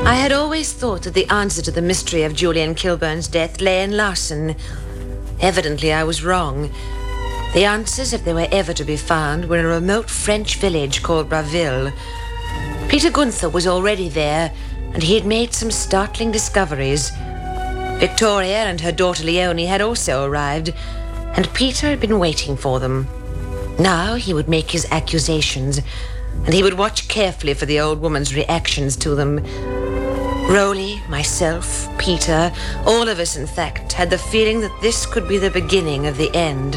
I had always thought that the answer to the mystery of Julian Kilburn's death lay in Larson. Evidently, I was wrong. The answers, if they were ever to be found, were in a remote French village called Braville. Peter Gunther was already there, and he had made some startling discoveries. Victoria and her daughter Leonie had also arrived, and Peter had been waiting for them. Now he would make his accusations, and he would watch carefully for the old woman's reactions to them. Rowley, myself, Peter, all of us, in fact, had the feeling that this could be the beginning of the end.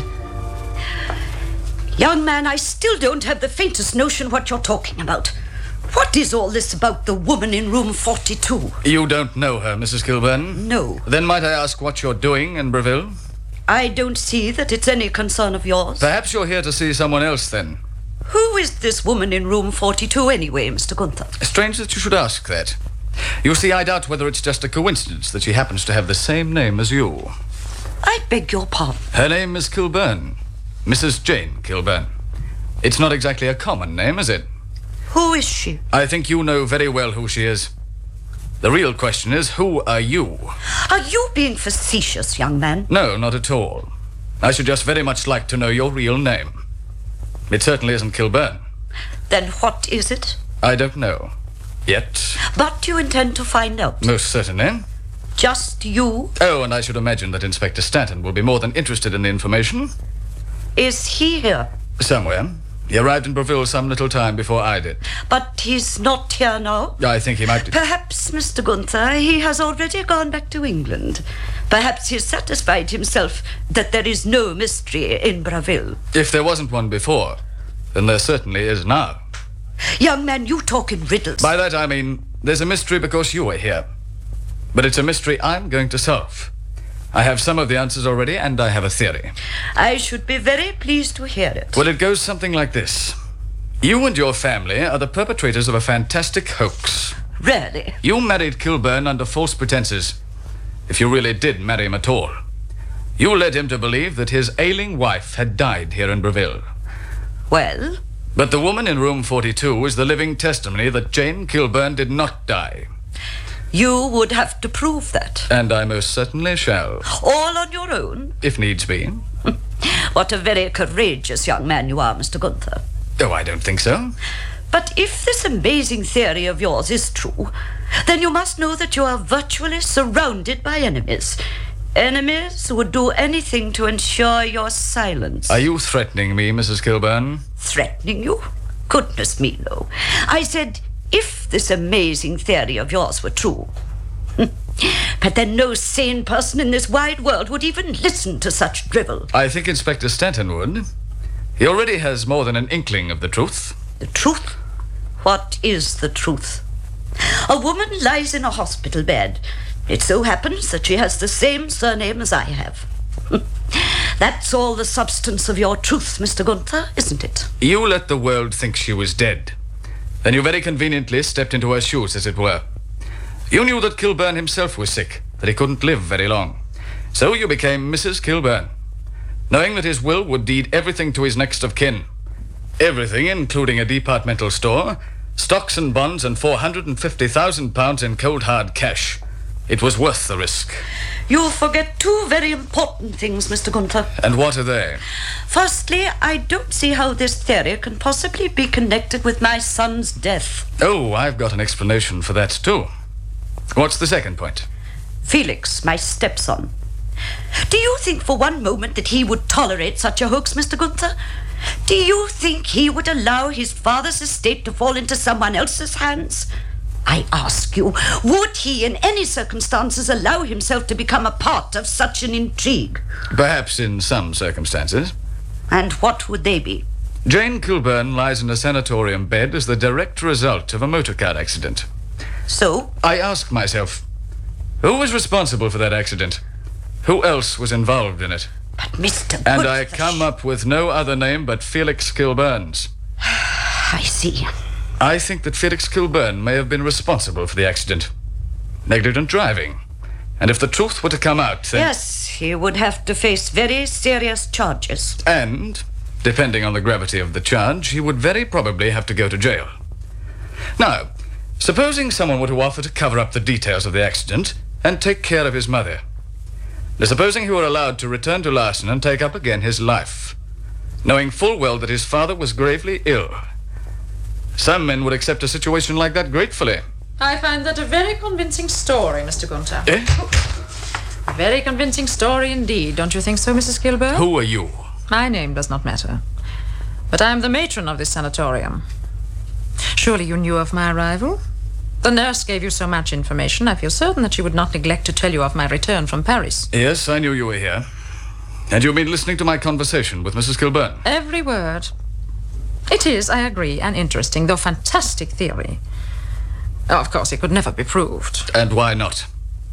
Young man, I still don't have the faintest notion what you're talking about. What is all this about the woman in room 42? You don't know her, Mrs. Kilburn? No. Then might I ask what you're doing in Braville? I don't see that it's any concern of yours. Perhaps you're here to see someone else, then. Who is this woman in room 42 anyway, Mr. Gunther? Strange that you should ask that. You see, I doubt whether it's just a coincidence that she happens to have the same name as you. I beg your pardon. Her name is Kilburn. Mrs. Jane Kilburn. It's not exactly a common name, is it? Who is she? I think you know very well who she is. The real question is, who are you? Are you being facetious, young man? No, not at all. I should just very much like to know your real name. It certainly isn't Kilburn. Then what is it? I don't know. Yet. But you intend to find out? Most certainly. Just you? Oh, and I should imagine that Inspector Stanton will be more than interested in the information. Is he here? Somewhere. He arrived in Braville some little time before I did. But he's not here now? I think he might be. Perhaps, Mr. Gunther, he has already gone back to England. Perhaps he's satisfied himself that there is no mystery in Braville. If there wasn't one before, then there certainly is now. Young man, you talk in riddles. By that I mean, there's a mystery because you are here. But it's a mystery I'm going to solve. I have some of the answers already, and I have a theory. I should be very pleased to hear it. Well, it goes something like this. You and your family are the perpetrators of a fantastic hoax. Really? You married Kilburn under false pretenses, if you really did marry him at all. You led him to believe that his ailing wife had died here in Braville. Well? But the woman in room 42 is the living testimony that Jane Kilburn did not die. You would have to prove that. And I most certainly shall. All on your own? If needs be. What a very courageous young man you are, Mr. Gunther. Oh, I don't think so. But if this amazing theory of yours is true, then you must know that you are virtually surrounded by enemies. Enemies who would do anything to ensure your silence. Are you threatening me, Mrs. Kilburn? Threatening you? Goodness me, no. I said, if this amazing theory of yours were true. But then no sane person in this wide world would even listen to such drivel. I think Inspector Stanton would. He already has more than an inkling of the truth. The truth? What is the truth? A woman lies in a hospital bed. It so happens that she has the same surname as I have. That's all the substance of your truth, Mr. Gunther, isn't it? You let the world think she was dead. Then you very conveniently stepped into her shoes, as it were. You knew that Kilburn himself was sick, that he couldn't live very long. So you became Mrs. Kilburn, knowing that his will would deed everything to his next of kin. Everything, including a departmental store, stocks and bonds, and £450,000 in cold hard cash. It was worth the risk. You forget two very important things, Mr. Gunther. And what are they? Firstly, I don't see how this theory can possibly be connected with my son's death. Oh, I've got an explanation for that, too. What's the second point? Felix, my stepson. Do you think for one moment that he would tolerate such a hoax, Mr. Gunther? Do you think he would allow his father's estate to fall into someone else's hands? I ask you, would he in any circumstances allow himself to become a part of such an intrigue? Perhaps in some circumstances. And what would they be? Jane Kilburn lies in a sanatorium bed as the direct result of a motor car accident. So? I ask myself, who was responsible for that accident? Who else was involved in it? But Mr. And I come up with no other name but Felix Kilburns. I see. I think that Felix Kilburn may have been responsible for the accident. Negligent driving. And if the truth were to come out, then... Yes, he would have to face very serious charges. And, depending on the gravity of the charge, he would very probably have to go to jail. Now, Supposing someone were to offer to cover up the details of the accident and take care of his mother. Now, supposing he were allowed to return to Larson and take up again his life, knowing full well that his father was gravely ill. Some men would accept a situation like that gratefully. I find that a very convincing story, Mr. Gunther. Eh? A very convincing story indeed, don't you think so, Mrs. Kilburn? Who are you? My name does not matter. But I am the matron of this sanatorium. Surely you knew of my arrival? The nurse gave you so much information, I feel certain that she would not neglect to tell you of my return from Paris. Yes, I knew you were here. And you've been listening to my conversation with Mrs. Kilburn. Every word. It is, I agree, an interesting, though fantastic theory. Oh, of course, it could never be proved. And why not?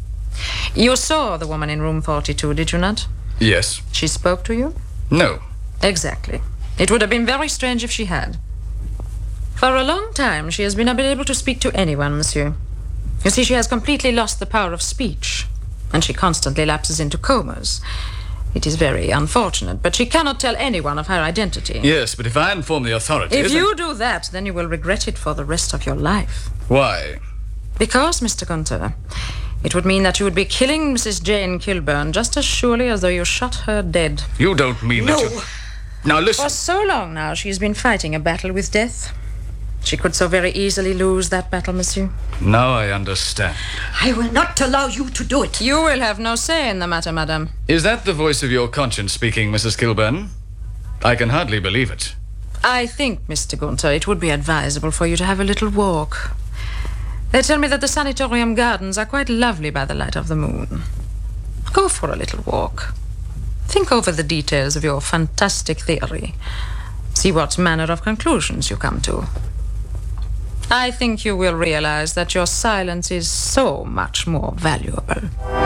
You saw the woman in room 42, did you not? Yes. She spoke to you? No. Exactly. It would have been very strange if she had. For a long time, she has been unable to speak to anyone, monsieur. You see, she has completely lost the power of speech, and she constantly lapses into comas. It is very unfortunate, but she cannot tell anyone of her identity. Yes, but if I inform the authorities... If you do that, then you will regret it for the rest of your life. Why? Because, Mr. Gunther, it would mean that you would be killing Mrs. Jane Kilburn just as surely as though you shot her dead. You don't mean that you... Now listen. For so long now, she has been fighting a battle with death. She could so very easily lose that battle, monsieur. Now I understand. I will not allow you to do it. You will have no say in the matter, madame. Is that the voice of your conscience speaking, Mrs. Kilburn? I can hardly believe it. I think, Mr. Gunther, it would be advisable for you to have a little walk. They tell me that the sanatorium gardens are quite lovely by the light of the moon. Go for a little walk. Think over the details of your fantastic theory. See what manner of conclusions you come to. I think you will realize that your silence is so much more valuable.